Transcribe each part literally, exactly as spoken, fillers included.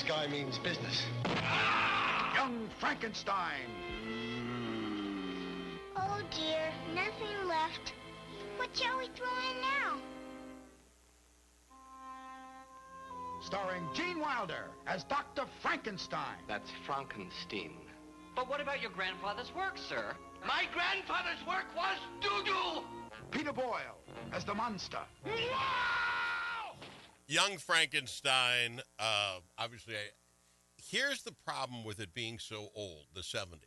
guy means business. Young Frankenstein. Oh dear, nothing left. What shall we throw in now? Starring Gene Wilder as Doctor Frankenstein. That's Frankenstein. But what about your grandfather's work, sir? My grandfather's work was doo-doo! Peter Boyle as the monster. Wow! Young Frankenstein, uh, obviously, I, here's the problem with it being so old, the seventies.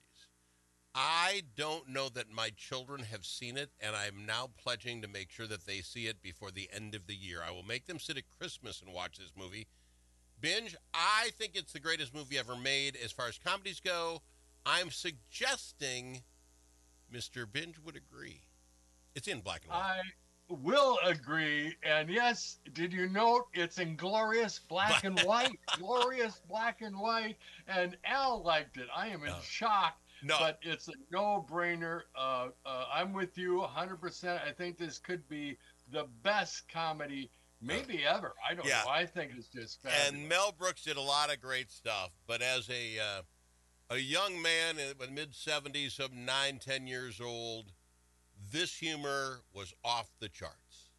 I don't know that my children have seen it, and I'm now pledging to make sure that they see it before the end of the year. I will make them sit at Christmas and watch this movie. Binge, I think it's the greatest movie ever made as far as comedies go. I'm suggesting Mister Binge would agree. It's in black and white. I will agree. And yes, did you note it's in glorious black and white? Glorious black and white. And Al liked it. I am in No. shock. No. But it's a no-brainer. Uh, uh, I'm with you one hundred percent. I think this could be the best comedy maybe ever. I don't Yeah. know. I think it's just fabulous. And Mel Brooks did a lot of great stuff. But as a uh, a young man in the mid-seventies, some nine, ten years old, this humor was off the charts.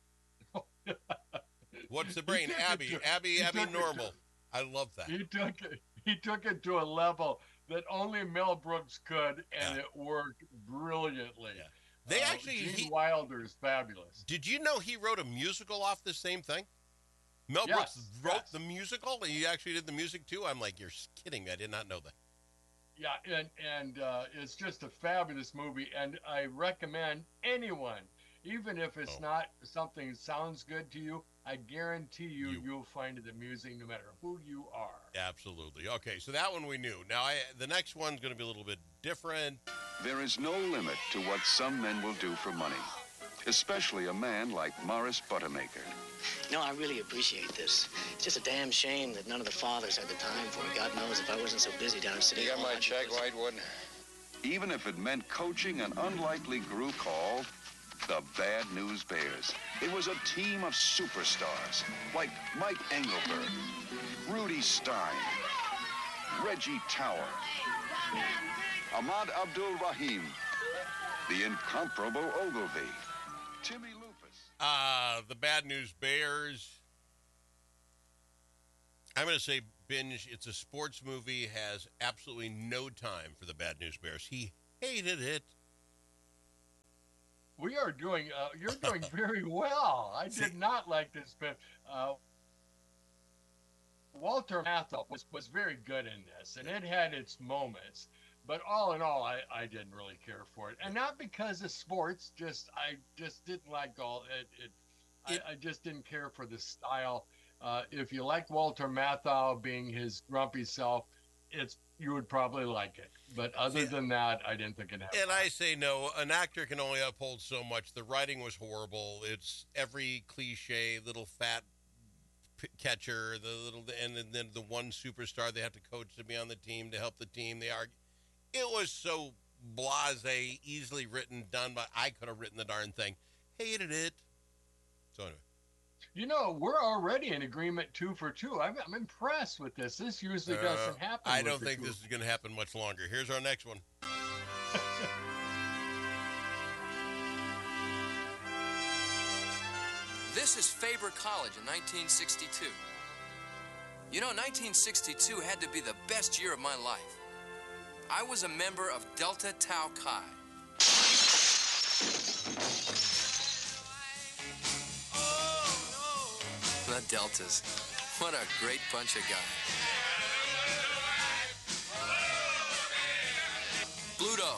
What's the brain? took it Abby. to- Abby, he Abby took it Normal. to- I love that. He took it. He took it to a level that only Mel Brooks could, and Yeah. it worked brilliantly. Yeah. They Uh, actually, Gene he, Wilder is fabulous. did you know he wrote a musical off the same thing? Mel Yes, Brooks wrote yes. the musical, and he actually did the music too. I'm like, you're kidding me. I did not know that. Yeah, and and uh, it's just a fabulous movie, and I recommend anyone, even if it's Oh. not something that sounds good to you, I guarantee you, You- you will find it amusing no matter who you are. Absolutely. Okay, so that one we knew. Now, I, the next one's going to be a little bit different. There is no limit to what some men will do for money, especially a man like Morris Buttermaker. No, I really appreciate this. It's just a damn shame that none of the fathers had the time for it. God knows if I wasn't so busy down at City You got Hall, my I'd check, was- Whitewood? Even if it meant coaching an unlikely group called the Bad News Bears. It was a team of superstars like Mike Engelberg, Rudy Stein, Reggie Tower, Ahmad Abdul-Rahim, the incomparable Ogilvy, Timmy Lupus. Uh, the Bad News Bears. I'm going to say, Binge, it's a sports movie, has absolutely no time for the Bad News Bears. He hated it. We are doing, uh, you're doing very well. I did not like this, but uh, Walter Matthau was, was very good in this, and it had its moments. But all in all, I, I didn't really care for it. And not because of sports, just I just didn't like all it. it, It- I, I just didn't care for the style. Uh, if you like Walter Matthau being his grumpy self, it's you would probably like it. But other See, than that, I didn't think it had. And I say no, an actor can only uphold so much. The writing was horrible. It's every cliche, little fat p- catcher, the little, and then the one superstar they have to coach to be on the team to help the team. They argue. It was so blasé, easily written, done, but I could have written the darn thing. Hated it. So anyway. You know, we're already in agreement two for two. I'm, I'm impressed with this. This usually doesn't Uh, happen. I with don't the think group. this is going to happen much longer. Here's our next one. This is Faber College in nineteen sixty-two. You know, nineteen sixty-two had to be the best year of my life. I was a member of Delta Tau Chi. The Deltas. What a great bunch of guys. Bluto.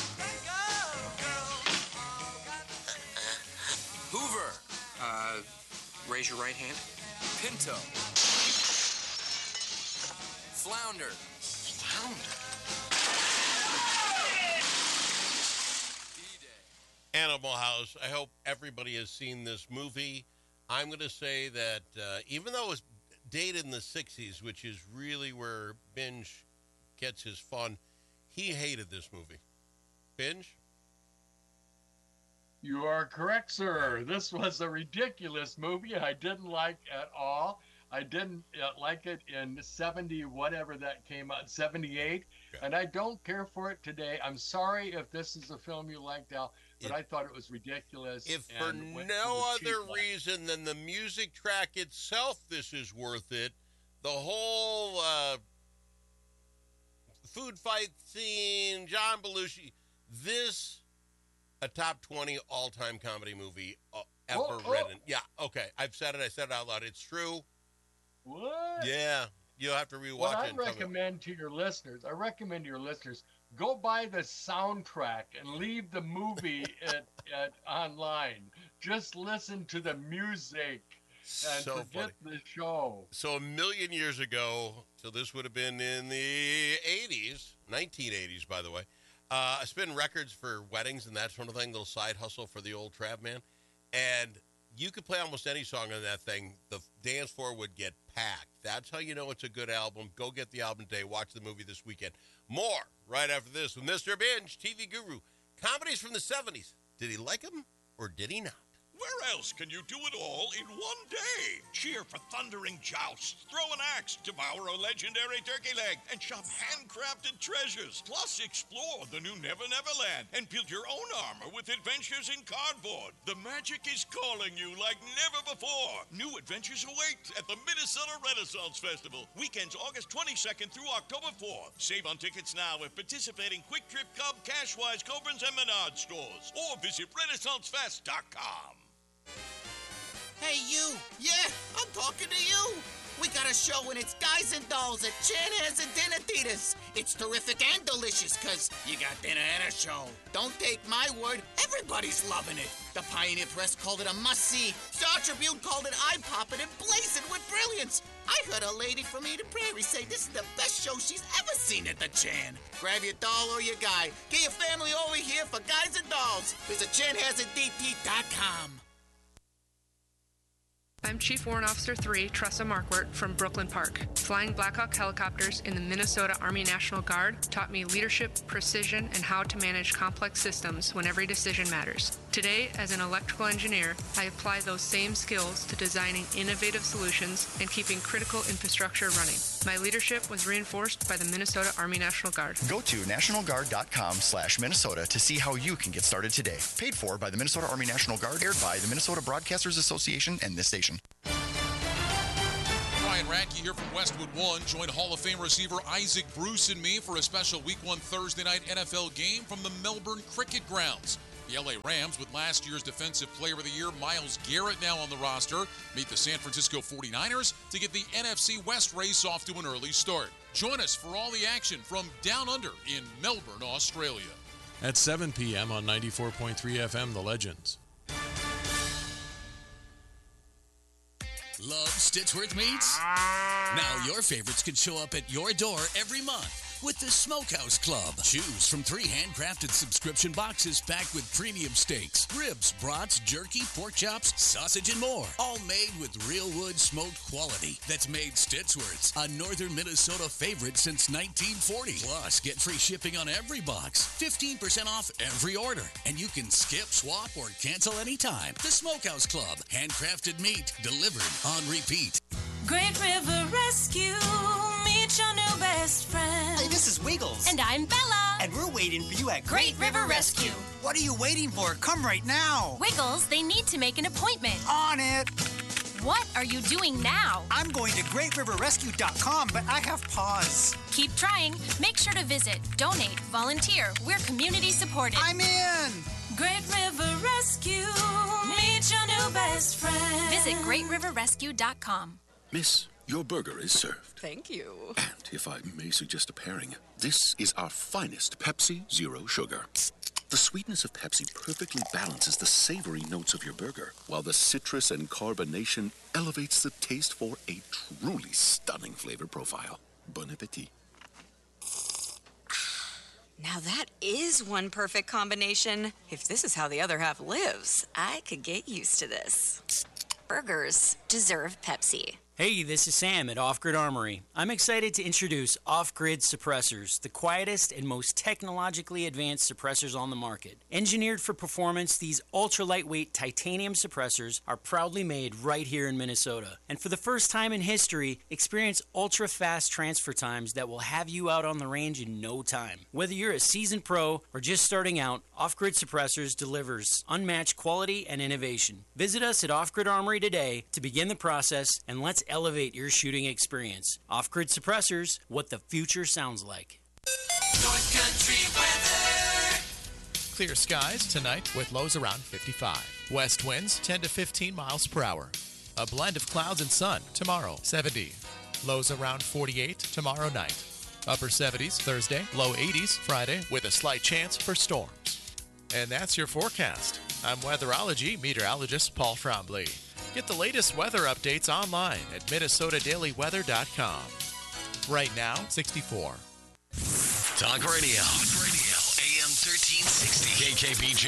Hoover. Uh, raise your right hand. Pinto. Flounder. Flounder. D-Day. Animal House. I hope everybody has seen this movie. I'm going to say that uh, even though it was dated in the sixties, which is really where Binge gets his fun, he hated this movie. Binge? You are correct, sir. This was a ridiculous movie I didn't like at all. I didn't uh, like it in seventy, whatever that came out, seventy-eight, Yeah. and I don't care for it today. I'm sorry if this is a film you liked, Al, but If- I thought it was ridiculous. If for and went no to the cheap other one. reason than the music track itself, this is worth it. The whole uh, food fight scene, John Belushi, this a top twenty all-time comedy movie uh, ever Oh, oh. written. Yeah, okay, I've said it. I said it out loud. It's true. What? Yeah, you'll have to rewatch What it. I and tell me. recommend to your listeners, I recommend to your listeners, go buy the soundtrack and leave the movie at, at online. Just listen to the music and So forget funny. the show. So a million years ago, so this would have been in the eighties, nineteen eighties, by the way. Uh, I spin records for weddings and that sort of thing, little side hustle for the old Trav man. And you could play almost any song on that thing. The dance floor would get packed. That's how you know it's a good album. Go get the album today. Watch the movie this weekend. More right after this with Mister Binge, T V guru. Comedies from the seventies. Did he like them or did he not? Where else can you do it all in one day? Cheer for thundering jousts, throw an axe, devour a legendary turkey leg, and shop handcrafted treasures. Plus, explore the new Never Never Land and build your own armor with adventures in cardboard. The magic is calling you like never before. New adventures await at the Minnesota Renaissance Festival. Weekends August twenty-second through October fourth. Save on tickets now at participating Quick Trip, Cub, Cashwise, Cobrins, and Menard stores. Or visit Renaissance Fest dot com. Hey, you! Yeah, I'm talking to you! We got a show and it's Guys and Dolls at Chanhassen and Dinner Theaters. It's terrific and delicious because you got dinner and a show. Don't take my word, everybody's loving it. The Pioneer Press called it a must-see. Star Tribune called it eye-popping and blazing with brilliance. I heard a lady from Eden Prairie say this is the best show she's ever seen at the Chan. Grab your doll or your guy. Get your family over here for Guys and Dolls. Visit Chanhassen D T dot com. I'm Chief Warrant Officer three, Tressa Markwart from Brooklyn Park. Flying Black Hawk helicopters in the Minnesota Army National Guard taught me leadership, precision, and how to manage complex systems when every decision matters. Today, as an electrical engineer, I apply those same skills to designing innovative solutions and keeping critical infrastructure running. My leadership was reinforced by the Minnesota Army National Guard. Go to national guard dot com slash Minnesota to see how you can get started today. Paid for by the Minnesota Army National Guard, aired by the Minnesota Broadcasters Association and this station. Ryan Radke here from Westwood One. Join Hall of Fame receiver Isaac Bruce and me for a special Week one Thursday night N F L game from the Melbourne Cricket Grounds. The L A Rams, with last year's Defensive Player of the Year Myles Garrett now on the roster, meet the San Francisco forty-niners to get the N F C West race off to an early start. Join us for all the action from Down Under in Melbourne, Australia. At seven p.m. on ninety-four point three F M, The Legends. Love Stitchworth Meats? Now your favorites can show up at your door every month with the Smokehouse Club. Choose from three handcrafted subscription boxes packed with premium steaks, ribs, brats, jerky, pork chops, sausage, and more. All made with real wood smoked quality that's made Stitchworth's a northern Minnesota favorite since nineteen forty. Plus, get free shipping on every box, fifteen percent off every order, and you can skip, swap, or cancel anytime. The Smokehouse Club. Handcrafted meat delivered on repeat. Great River Rescue, meet your new best friend. Hey, this is Wiggles. And I'm Bella. And we're waiting for you at Great River Rescue. What are you waiting for? Come right now. Wiggles, they need to make an appointment. On it. What are you doing now? I'm going to great river rescue dot com, but I have pause. Keep trying. Make sure to visit, donate, volunteer. We're community supported. I'm in. Great River Rescue, meet your new best friend. Visit great river rescue dot com. Miss, your burger is served. Thank you. And if I may suggest a pairing, this is our finest Pepsi Zero Sugar. The sweetness of Pepsi perfectly balances the savory notes of your burger, while the citrus and carbonation elevates the taste for a truly stunning flavor profile. Bon appetit. Now that is one perfect combination. If this is how the other half lives, I could get used to this. Burgers deserve Pepsi. Hey, this is Sam at Off Grid Armory. I'm excited to introduce Off Grid Suppressors, the quietest and most technologically advanced suppressors on the market. Engineered for performance, these ultra-lightweight titanium suppressors are proudly made right here in Minnesota. And for the first time in history, experience ultra-fast transfer times that will have you out on the range in no time. Whether you're a seasoned pro or just starting out, Off Grid Suppressors delivers unmatched quality and innovation. Visit us at Off Grid Armory today to begin the process, and let's elevate your shooting experience. Off-Grid Suppressors, what the future sounds like. North Country weather. Clear skies tonight with lows around fifty-five. West winds ten to fifteen miles per hour. A blend of clouds and sun tomorrow, seventy. Lows around forty-eight tomorrow night. Upper seventies Thursday, low eighties Friday with a slight chance for storms. And that's your forecast. I'm weatherology meteorologist Paul Frombley. Get the latest weather updates online at Minnesota Daily Weather dot com. Right now, sixty-four. Talk radio. Talk radio. A M thirteen sixty. K K B J.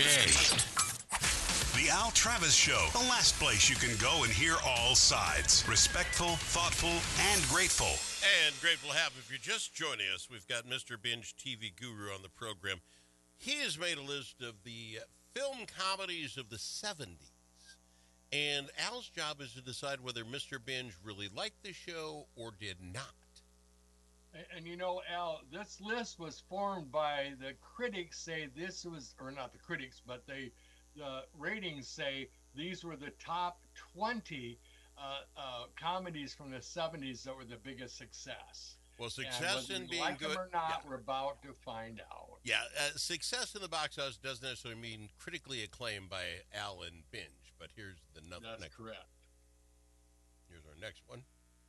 The Al Travis Show. The last place you can go and hear all sides. Respectful, thoughtful, and grateful. And grateful to have, if you're just joining us, we've got Mister Binge T V Guru on the program. He has made a list of the film comedies of the seventies. And Al's job is to decide whether Mister Binge really liked the show or did not. And, and you know, Al, this list was formed by the critics say this was, or not the critics, but they, the ratings say these were the top twenty uh, uh, comedies from the seventies that were the biggest success. Well, success in being like good, them or not, yeah. we're about to find out. Yeah, uh, success in the box office doesn't necessarily mean critically acclaimed by Al and Binge. But here's the number. That's next correct. One. Here's our next one.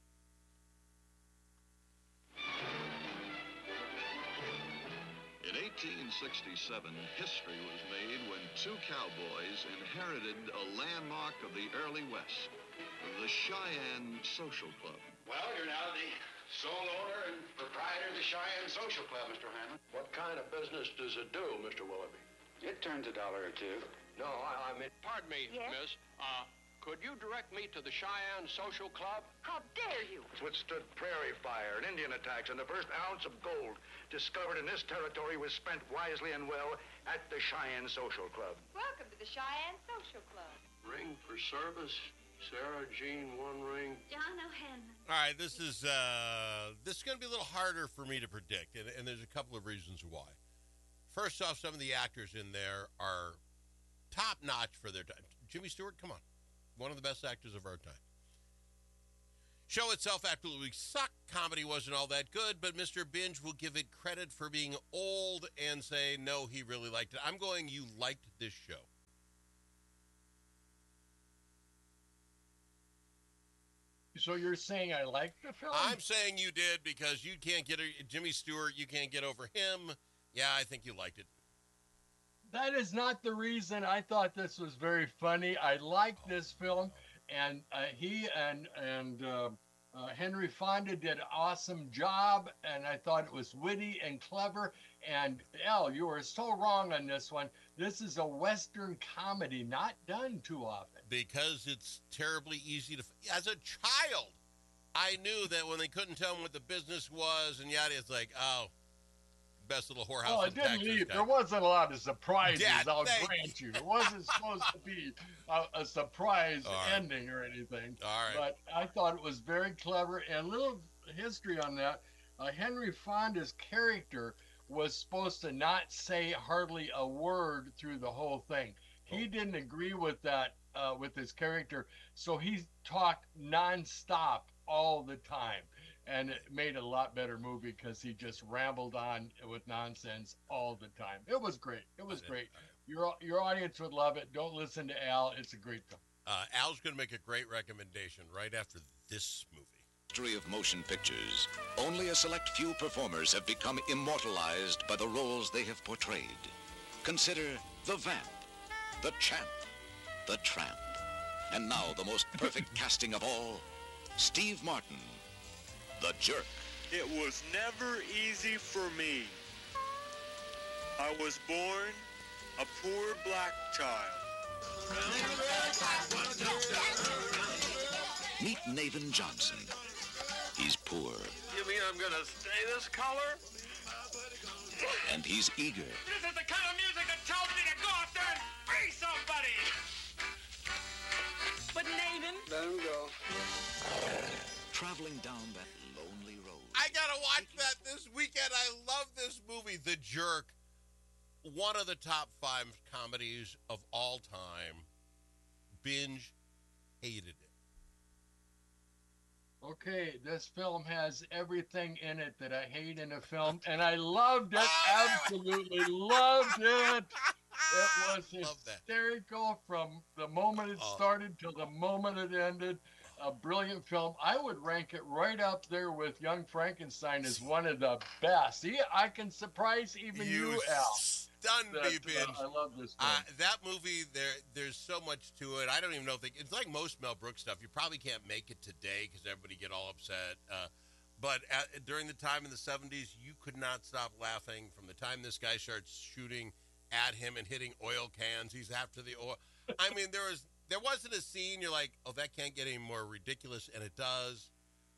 In eighteen sixty-seven, history was made when two cowboys inherited a landmark of the early West, the Cheyenne Social Club. Well, you're now the sole owner and proprietor of the Cheyenne Social Club, Mister Hanlon. What kind of business does it do, Mister Willoughby? It turns a dollar or two. No, I, I mean, Pardon me, Yes? miss. Uh, could you direct me to the Cheyenne Social Club? How dare you? withstood prairie fire and Indian attacks, and the first ounce of gold discovered in this territory was spent wisely and well at the Cheyenne Social Club. Welcome to the Cheyenne Social Club. Ring for service. Sarah Jean, one ring. John O'Hanlon. All right, this is uh, this is going to be a little harder for me to predict, and, and there's a couple of reasons why. First off, some of the actors in there are top-notch for their time. Jimmy Stewart, come on. One of the best actors of our time. Show itself absolutely sucked. Comedy wasn't all that good, but Mister Binge will give it credit for being old and say, no, he really liked it. I'm going, you liked this show. So you're saying I liked the film? I'm saying you did because you can't get a, Jimmy Stewart, you can't get over him. Yeah, I think you liked it. That is not the reason. I thought this was very funny. I liked this film, and uh, he and and uh, uh, Henry Fonda did an awesome job, and I thought it was witty and clever. And Al, you were so wrong on this one. This is a Western comedy, not done too often. Because it's terribly easy to. As a child, I knew that when they couldn't tell me what the business was, and yada, it's like, oh. Best little whorehouse. Well, it in didn't Texas leave. guy. There wasn't a lot of surprises, Yeah, I'll thank grant you. It wasn't supposed to be a, a surprise All right. ending or anything. All right. But I thought it was very clever. And a little history on that. Uh, Henry Fonda's character was supposed to not say hardly a word through the whole thing. He Oh. didn't agree with that, uh, with his character. So he talked nonstop all the time. And it made it a lot better movie because he just rambled on with nonsense all the time. It was great. It was great. Your your audience would love it. Don't listen to Al. It's a great film. Uh, Al's going to make a great recommendation right after this movie. History of motion pictures. Only a select few performers have become immortalized by the roles they have portrayed. Consider the Vamp, the Champ, the Tramp, and now the most perfect casting of all, Steve Martin, the Jerk. It was never easy for me. I was born a poor black child. Meet Navin Johnson. He's poor. You mean I'm gonna stay this color? And he's eager. This is the kind of music that tells me to go out there and be somebody! But Navin... Let him go. Traveling down that lonely road. I gotta watch that this weekend. I love this movie, The Jerk. One of the top five comedies of all time. Binge, hated it. Okay, this film has everything in it that I hate in a film, and I loved it. Absolutely loved it. It was hysterical from the moment it started till the moment it ended. A brilliant film. I would rank it right up there with Young Frankenstein as one of the best. See, I can surprise even you, You Al. stunned That, me, Binge. uh, I love this film. Uh, that movie, there, there's so much to it. I don't even know if they, it's like most Mel Brooks stuff. You probably can't make it today because everybody get all upset. Uh, but at, during the time in the seventies, you could not stop laughing from the time this guy starts shooting at him and hitting oil cans. He's after the oil. I mean, there was there wasn't a scene you're like, oh, that can't get any more ridiculous, and it does.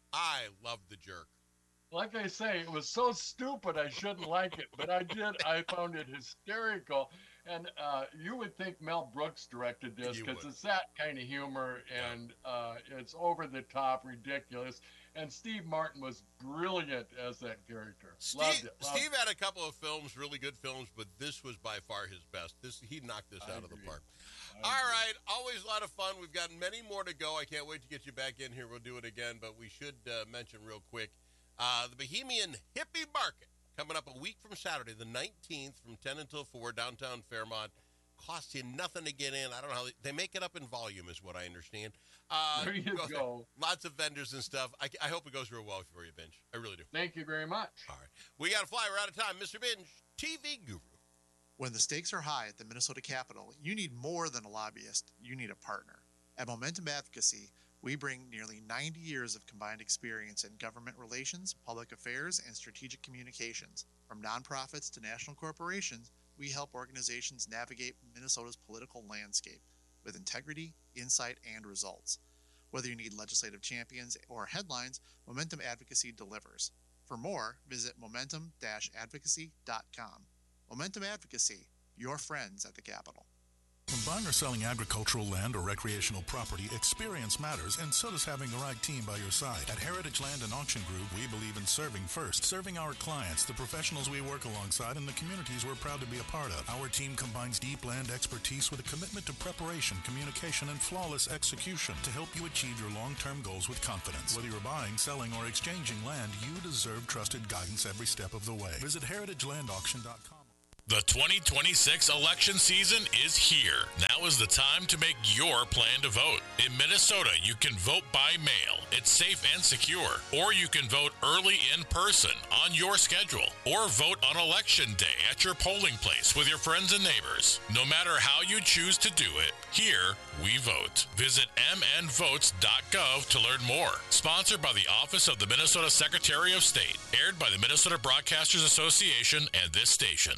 I love The Jerk. Like I say, it was so stupid I shouldn't like it, but I did. I found it hysterical. And uh, you would think Mel Brooks directed this You because would. it's that kind of humor, and uh, it's over the top, ridiculous. And Steve Martin was brilliant as that character. Loved Steve, it. Loved Steve it. had a couple of films, really good films, but this was by far his best. This he knocked this I out of the agree. park. I All agree. right, always a lot of fun. We've got many more to go. I can't wait to get you back in here. We'll do it again, but we should uh, mention real quick uh, the Bohemian Hippie Market coming up a week from Saturday, the nineteenth, from ten until four, downtown Fairmont. Costs you nothing to get in. I don't know how they, they make it up in volume, is what I understand. Uh, There you there. go. Lots of vendors and stuff. I, I hope it goes real well for you, Binge. I really do. Thank you very much. All right. We got to fly. We're out of time. Mister Binge, T V guru. When the stakes are high at the Minnesota Capitol, you need more than a lobbyist. You need a partner. At Momentum Advocacy, we bring nearly ninety years of combined experience in government relations, public affairs, and strategic communications. From nonprofits to national corporations, we help organizations navigate Minnesota's political landscape with integrity, insight, and results. Whether you need legislative champions or headlines, Momentum Advocacy delivers. For more, visit momentum dash advocacy dot com. Momentum Advocacy, your friends at the Capitol. When buying or selling agricultural land or recreational property, experience matters, and so does having the right team by your side. At Heritage Land and Auction Group, we believe in serving first, serving our clients, the professionals we work alongside, and the communities we're proud to be a part of. Our team combines deep land expertise with a commitment to preparation, communication, and flawless execution to help you achieve your long-term goals with confidence. Whether you're buying, selling, or exchanging land, you deserve trusted guidance every step of the way. Visit heritage land auction dot com. The twenty twenty-six election season is here. Now is the time to make your plan to vote. In Minnesota, you can vote by mail. It's safe and secure. Or you can vote early in person on your schedule. Or vote on election day at your polling place with your friends and neighbors. No matter how you choose to do it, here we vote. Visit m n votes dot gov to learn more. Sponsored by the Office of the Minnesota Secretary of State. Aired by the Minnesota Broadcasters Association and this station.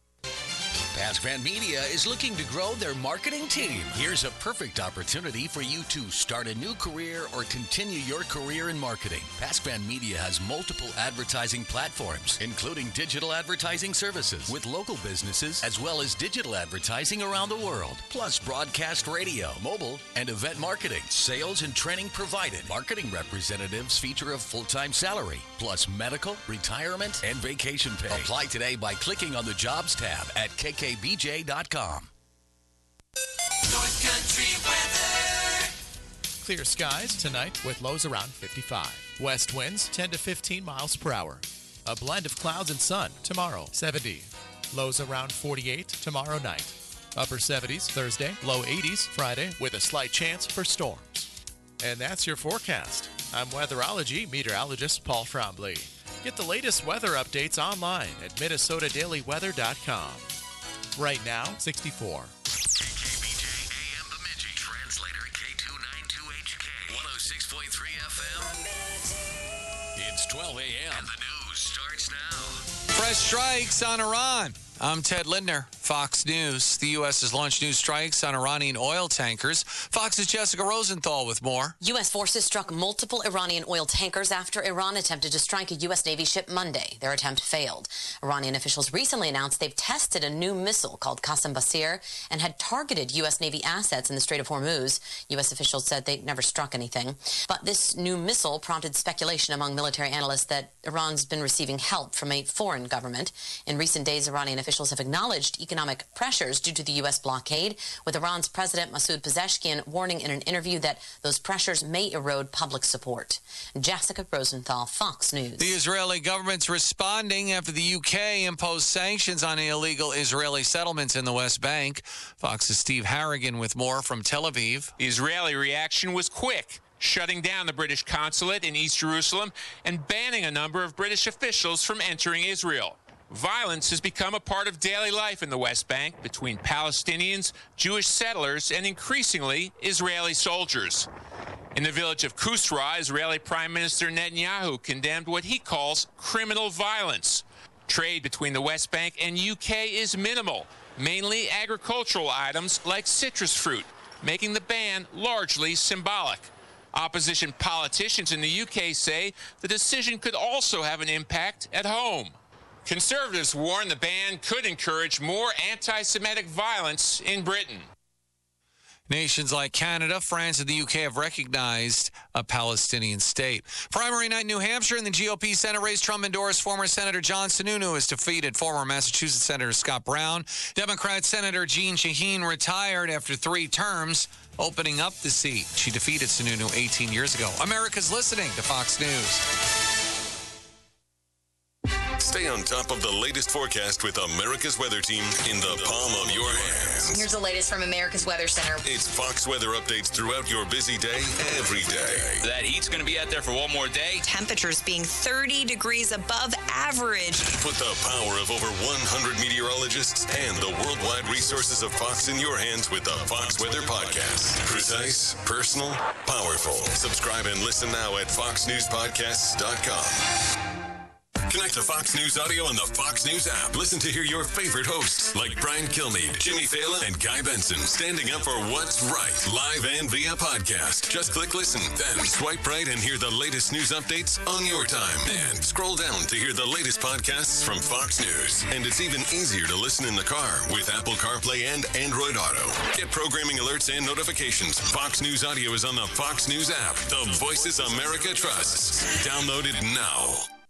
Pascran Media is looking to grow their marketing team. Here's a perfect opportunity for you to start a new career or continue your career in marketing. Pascran Media has multiple advertising platforms, including digital advertising services with local businesses, as well as digital advertising around the world, plus broadcast radio, mobile, and event marketing. Sales and training provided. Marketing representatives feature a full-time salary, plus medical, retirement, and vacation pay. Apply today by clicking on the Jobs tab at K K B J dot com. North Country weather. Clear skies tonight with lows around fifty-five. West winds ten to fifteen miles per hour. A blend of clouds and sun tomorrow, seventy. Lows around forty-eight tomorrow night. Upper seventies Thursday, low eighties Friday with a slight chance for storms. And that's your forecast. I'm weatherology meteorologist Paul Frombley. Get the latest weather updates online at minnesota daily weather dot com. Right now, sixty-four. K K B J A M Bemidji. Translator K two ninety-two H K. one oh six point three F M. It's twelve a.m. And the news starts now. Fresh strikes on Iran. I'm Ted Lindner. Fox News. The U S has launched new strikes on Iranian oil tankers. Fox's Jessica Rosenthal with more. U S forces struck multiple Iranian oil tankers after Iran attempted to strike a U S Navy ship Monday. Their attempt failed. Iranian officials recently announced they've tested a new missile called Qasem Basir and had targeted U S Navy assets in the Strait of Hormuz. U S officials said they never struck anything. But this new missile prompted speculation among military analysts that Iran's been receiving help from a foreign government. In recent days, Iranian officials have acknowledged economic pressures due to the U S blockade, with Iran's President Masoud Pezeshkian warning in an interview that those pressures may erode public support. Jessica Rosenthal, Fox News. The Israeli government's responding after the U K imposed sanctions on illegal Israeli settlements in the West Bank. Fox's Steve Harrigan with more from Tel Aviv. The Israeli reaction was quick, shutting down the British consulate in East Jerusalem and banning a number of British officials from entering Israel. Violence has become a part of daily life in the West Bank between Palestinians, Jewish settlers, and increasingly Israeli soldiers. In the village of Kusra, Israeli Prime Minister Netanyahu condemned what he calls criminal violence. Trade between the West Bank and U K is minimal, mainly agricultural items like citrus fruit, making the ban largely symbolic. Opposition politicians in the U K say the decision could also have an impact at home. Conservatives warn the ban could encourage more anti-Semitic violence in Britain. Nations like Canada, France, and the U K have recognized a Palestinian state. Primary night in New Hampshire in the G O P Senate race, Trump endorsed former Senator John Sununu has defeated former Massachusetts Senator Scott Brown. Democrat Senator Jeanne Shaheen retired after three terms, opening up the seat. She defeated Sununu eighteen years ago. America's listening to Fox News. Stay on top of the latest forecast with America's Weather Team in the palm of your hands. Here's the latest from America's Weather Center. It's Fox weather updates throughout your busy day, every day. That heat's going to be out there for one more day. Temperatures being thirty degrees above average. Put the power of over one hundred meteorologists and the worldwide resources of Fox in your hands with the Fox Weather Podcast. Precise, personal, powerful. Subscribe and listen now at fox news podcasts dot com. Connect to Fox News Audio on the Fox News app. Listen to hear your favorite hosts like Brian Kilmeade, Jimmy Fallon, and Guy Benson standing up for what's right, live and via podcast. Just click listen, then swipe right and hear the latest news updates on your time. And scroll down to hear the latest podcasts from Fox News. And it's even easier to listen in the car with Apple CarPlay and Android Auto. Get programming alerts and notifications. Fox News Audio is on the Fox News app. The voices America trusts. Download it now.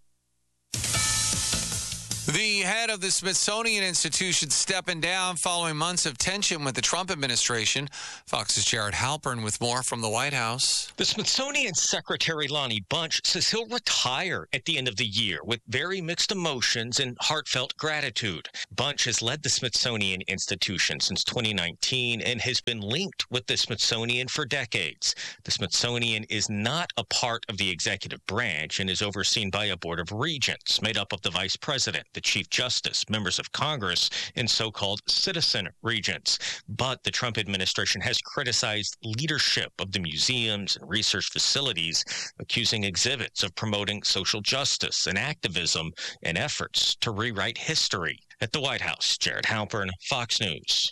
The head of the Smithsonian Institution stepping down following months of tension with the Trump administration. Fox's Jared Halpern with more from the White House. The Smithsonian Secretary Lonnie Bunch says he'll retire at the end of the year with very mixed emotions and heartfelt gratitude. Bunch has led the Smithsonian Institution since twenty nineteen and has been linked with the Smithsonian for decades. The Smithsonian is not a part of the executive branch and is overseen by a board of regents made up of the vice president, the Chief Justice, members of Congress, and so-called citizen regents. But the Trump administration has criticized leadership of the museums and research facilities, accusing exhibits of promoting social justice and activism and efforts to rewrite history. At the White House, Jared Halpern, Fox News.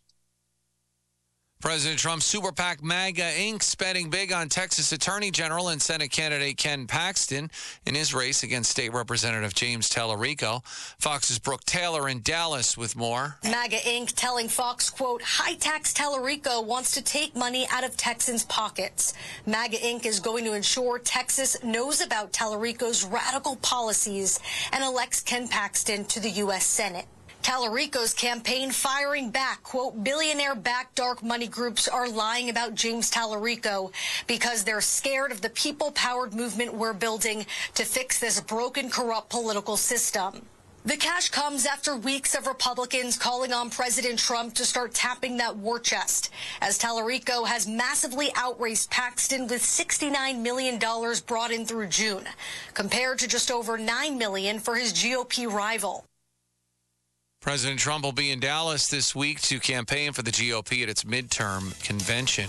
President Trump's super PAC MAGA Incorporated spending big on Texas Attorney General and Senate candidate Ken Paxton in his race against State Representative James Tallarico. Fox's Brooke Taylor in Dallas with more. MAGA Incorporated telling Fox, quote, high-tax Tallarico wants to take money out of Texans' pockets. MAGA Incorporated is going to ensure Texas knows about Tallarico's radical policies and elects Ken Paxton to the U S Senate. Tallarico's campaign firing back, quote, billionaire-backed dark money groups are lying about James Tallarico because they're scared of the people-powered movement we're building to fix this broken, corrupt political system. The cash comes after weeks of Republicans calling on President Trump to start tapping that war chest, as Tallarico has massively outraced Paxton with sixty-nine million dollars brought in through June, compared to just over nine million dollars for his G O P rival. President Trump will be in Dallas this week to campaign for the G O P at its midterm convention.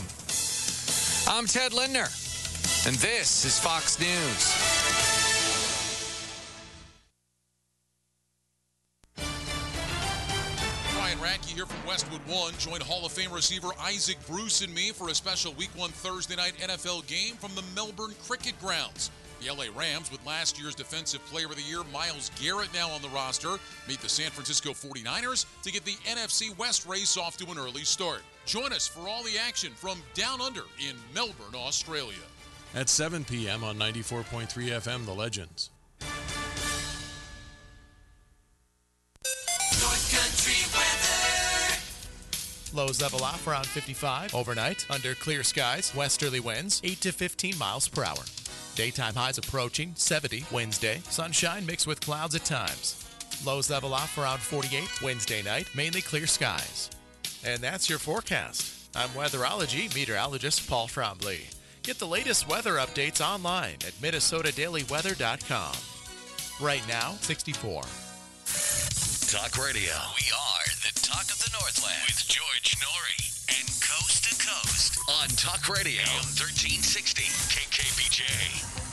I'm Ted Lindner, and this is Fox News. Ryan Radke here for one, join Hall of Fame receiver Isaac Bruce and me for a special Week one Thursday night N F L game from the Melbourne Cricket Grounds. The L A Rams, with last year's Defensive Player of the Year Myles Garrett now on the roster, meet the San Francisco forty-niners to get the N F C West race off to an early start. Join us for all the action from Down Under in Melbourne, Australia. At seven p.m. on ninety-four point three F M, The Legends. North Country weather. Lows level off around fifty-five. Overnight, under clear skies, westerly winds, eight to fifteen miles per hour. Daytime highs approaching seventy Wednesday. Sunshine mixed with clouds at times. Lows level off around forty-eight Wednesday night. Mainly clear skies. And that's your forecast. I'm weatherology meteorologist Paul Trombley. Get the latest weather updates online at Minnesota Daily Weather dot com. Right now, sixty-four. Talk Radio. We are the talk of the Northland with George Norrie and Coast to Coast on Talk Radio. A M thirteen sixty K K B J.